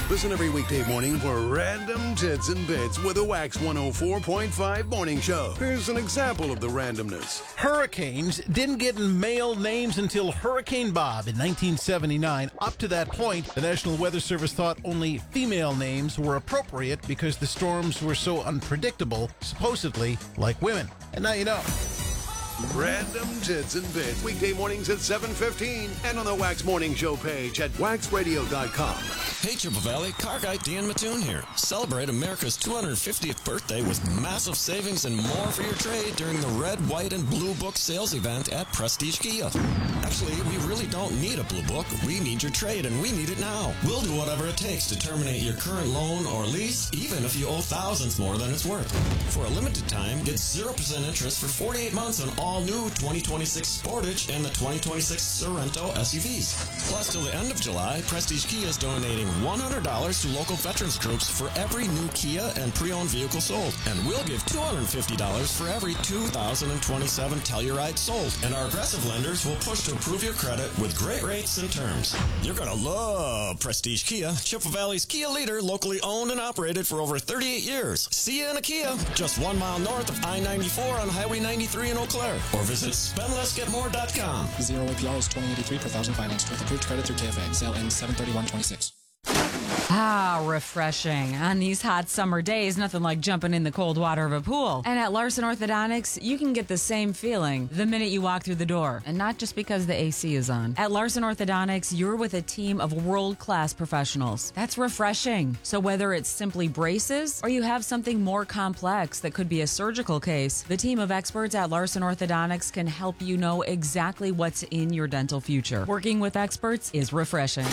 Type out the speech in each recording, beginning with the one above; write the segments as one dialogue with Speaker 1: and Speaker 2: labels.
Speaker 1: Listen every weekday morning for Random Tits and Bits with the Wax 104.5 Morning Show. Here's an example of the randomness.
Speaker 2: Hurricanes didn't get male names until Hurricane Bob in 1979. Up to that point, the National Weather Service thought only female names were appropriate because the storms were so unpredictable, supposedly like women. And now you know.
Speaker 1: Random Tits and Bits. Weekday mornings at 7:15 and on the Wax Morning Show page at waxradio.com.
Speaker 3: Hey, Chippewa Valley, car guy Dan Mattoon here. Celebrate America's 250th birthday with massive savings and more for your trade during the red, white, and blue book sales event at Prestige Kia. Actually, we really don't need a blue book. We need your trade, and we need it now. We'll do whatever it takes to terminate your current loan or lease, even if you owe thousands more than it's worth. For a limited time, get 0% interest for 48 months on all new 2026 Sportage and the 2026 Sorento SUVs. Plus, till the end of July, Prestige Kia is donating $100 to local veterans groups for every new Kia and pre-owned vehicle sold. And we'll give $250 for every 2027 Telluride sold. And our aggressive lenders will push to approve your credit with great rates and terms. You're going to love Prestige Kia, Chippewa Valley's Kia leader, locally owned and operated for over 38 years. See you in a Kia, just 1 mile north of I-94 on Highway 93 in Eau Claire. Or visit spendlessgetmore.com.
Speaker 4: 0 APR is $20.83 per thousand financed with approved credit through KFA. Sale ends 7/31/26.
Speaker 5: Ah, refreshing. On these hot summer days, nothing like jumping in the cold water of a pool. And at Larson Orthodontics, you can get the same feeling the minute you walk through the door. And not just because the AC is on. At Larson Orthodontics, you're with a team of world-class professionals. That's refreshing. So whether it's simply braces or you have something more complex that could be a surgical case, the team of experts at Larson Orthodontics can help you know exactly what's in your dental future. Working with experts is refreshing.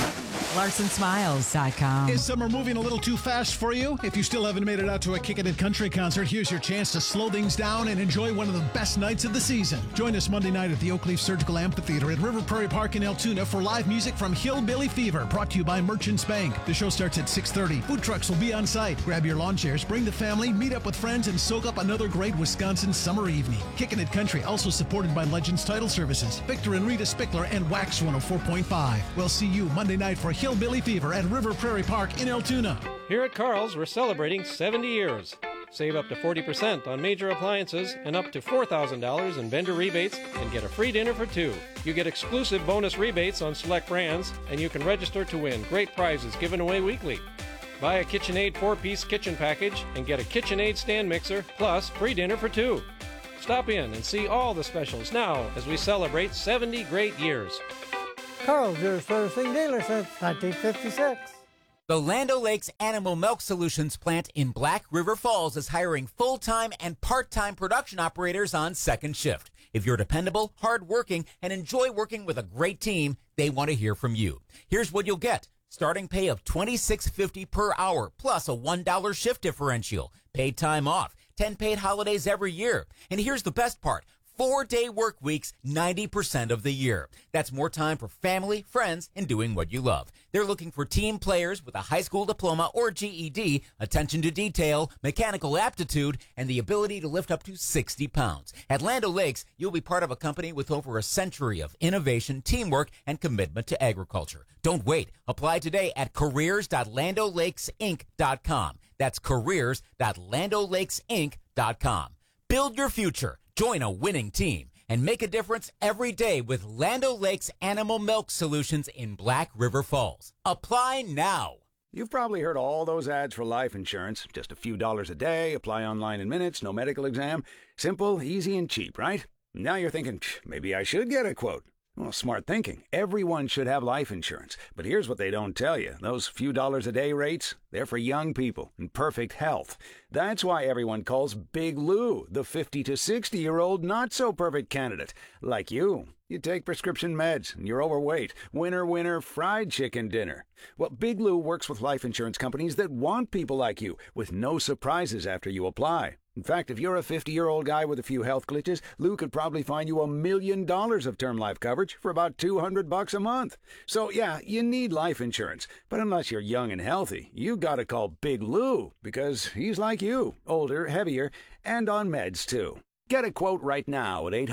Speaker 5: LarsonSmiles.com.
Speaker 2: Is summer moving a little too fast for you? If you still haven't made it out to a Kickin' It Country concert, here's your chance to slow things down and enjoy one of the best nights of the season. Join us Monday night at the Oak Leaf Surgical Amphitheater at River Prairie Park in Altoona for live music from Hillbilly Fever, brought to you by Merchants Bank. The show starts at 6:30. Food trucks will be on site. Grab your lawn chairs, bring the family, meet up with friends, and soak up another great Wisconsin summer evening. Kickin' It Country, also supported by Legends Title Services, Victor and Rita Spickler, and Wax 104.5. We'll see you Monday night for Hillbilly Fever at River Prairie Park in Altoona.
Speaker 6: Here at Carl's, we're celebrating 70 years. Save up to 40% on major appliances and up to $4,000 in vendor rebates and get a free dinner for two. You get exclusive bonus rebates on select brands, and you can register to win great prizes given away weekly. Buy a KitchenAid 4-piece kitchen package and get a KitchenAid stand mixer plus free dinner for two. Stop in and see all the specials now as we celebrate 70 great years.
Speaker 7: Carl's, your servicing dealer since 1956.
Speaker 8: The Land O'Lakes Animal Milk Solutions plant in Black River Falls is hiring full-time and part-time production operators on second shift. If you're dependable, hard-working, and enjoy working with a great team, they want to hear from you. Here's what you'll get. Starting pay of $26.50 per hour, plus a $1 shift differential. Paid time off. 10 paid holidays every year. And here's the best part. 4-day work weeks 90% of the year. That's more time for family, friends, and doing what you love. They're looking for team players with a high school diploma or GED, attention to detail, mechanical aptitude, and the ability to lift up to 60 pounds. At Land O'Lakes, you'll be part of a company with over a century of innovation, teamwork, and commitment to agriculture. Don't wait. Apply today at careers.landolakes.inc.com. That's careers.landolakes.inc.com. Build your future. Join a winning team and make a difference every day with Land O'Lakes Animal Milk Solutions in Black River Falls. Apply now.
Speaker 9: You've probably heard all those ads for life insurance. Just a few dollars a day, apply online in minutes, no medical exam. Simple, easy, and cheap, right? Now you're thinking, maybe I should get a quote. Well, smart thinking. Everyone should have life insurance. But here's what they don't tell you. Those few dollars a day rates, they're for young people in perfect health. That's why everyone calls Big Lou the 50 to 60-year-old not-so-perfect candidate. Like you. You take prescription meds, and you're overweight. Winner, winner, fried chicken dinner. Well, Big Lou works with life insurance companies that want people like you, with no surprises after you apply. In fact, if you're a 50-year-old guy with a few health glitches, Lou could probably find you $1 million of term life coverage for about $200 a month. So, yeah, you need life insurance. But unless you're young and healthy, you gotta call Big Lou, because he's like you, older, heavier, and on meds, too. Get a quote right now at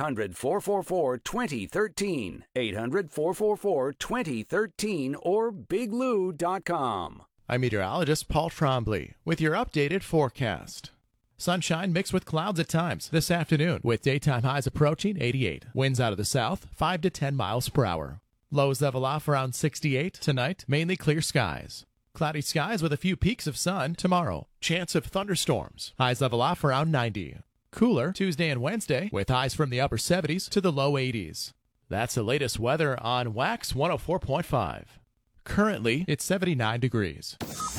Speaker 9: 800-444-2013, 800-444-2013, or biglou.com.
Speaker 10: I'm meteorologist Paul Trombley with your updated forecast. Sunshine mixed with clouds at times this afternoon, with daytime highs approaching 88. Winds out of the south, 5 to 10 miles per hour. Lows level off around 68 tonight, mainly clear skies. Cloudy skies with a few peaks of sun tomorrow. Chance of thunderstorms. Highs level off around 90. Cooler Tuesday and Wednesday, with highs from the upper 70s to the low 80s. That's the latest weather on Wax 104.5. Currently, it's 79 degrees.